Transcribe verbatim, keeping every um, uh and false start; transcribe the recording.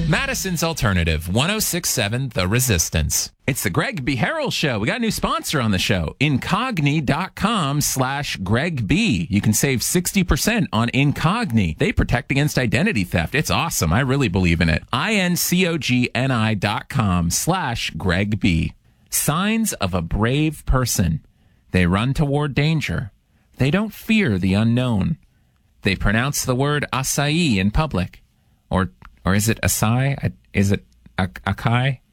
Madison's Alternative, one oh six point seven The Resistance. It's the Greg B. Harrell Show. We got a new sponsor on the show, Incogni.com slash Greg B. You can save sixty percent on Incogni. They protect against identity theft. It's awesome. I really believe in it. I-N-C-O-G-N-I dot com slash Greg B. Signs of a brave person. They run toward danger. They don't fear the unknown. They pronounce the word acai in public. Or or is it acai? Is it a- acai?